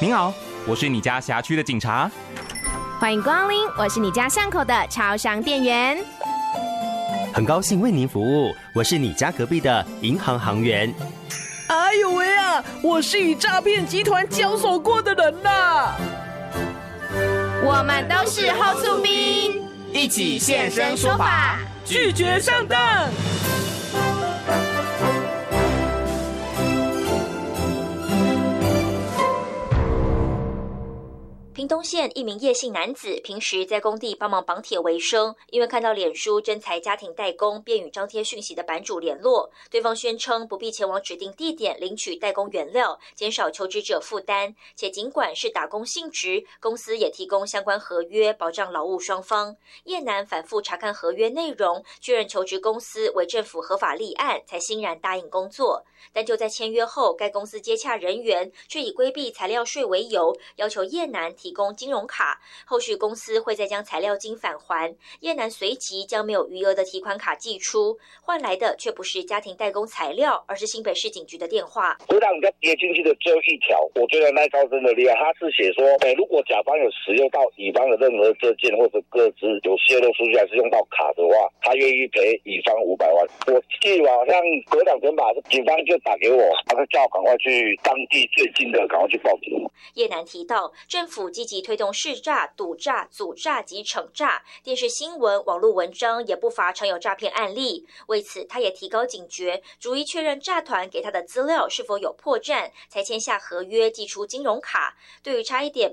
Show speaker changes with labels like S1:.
S1: 您好，我是你家辖区的警察。
S2: 欢迎光临，我是你家巷口的超商店员。
S3: 很高兴为您服务，我是你家隔壁的银行行员。
S4: 哎呦喂啊，我是与诈骗集团交手过的人呐。
S2: 我们都是后厝兵，
S1: 一起现身说法，
S4: 拒绝上当。
S5: 屏东县一名叶姓男子平时在工地帮忙绑铁为生，因为看到脸书征才家庭代工，便与张贴讯息的版主联络。对方宣称不必前往指定地点领取代工原料，减少求职者负担，且尽管是打工性质，公司也提供相关合约保障劳务双方。叶男反复查看合约内容，确认求职公司为政府合法立案，才欣然答应工作。但就在签约后，该公司接洽人员却以规避材料税为由，要求叶男提供金融卡，后续公司会再将材料金返还。叶男随即将没有余额的提款卡寄出，换来的却不是家庭代工材料，而是新北市警局的电话。
S6: 回答比较跌进去的最后一条，我觉得那招真的厉害。他是写说，如果甲方有使用到乙方的任何这件或者各自有泄露出去，还是用到卡的话，他愿意赔乙方500万。我记得好像隔2天吧，警方就打给我，他就叫我赶快去当地最近的，赶快去报警。
S5: 叶男提到，政府积极推动识诈、堵诈、阻诈及惩诈，电视新闻、网络文章也不乏常有诈骗案例。为此，他也提高警觉，逐一确认诈团给他的资料是否有破绽，才签下合约，寄出金融卡。对于差一点